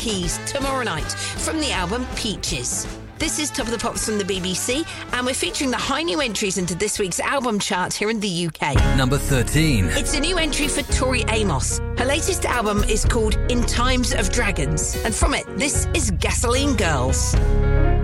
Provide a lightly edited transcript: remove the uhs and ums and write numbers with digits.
Keys tomorrow night from the album Peaches. This is Top of the Pops from the BBC, and we're featuring the high new entries into this week's album chart here in the UK. Number 13. It's a new entry for Tori Amos. Her latest album is called In Times of Dragons, and from it, this is Gasoline Girls.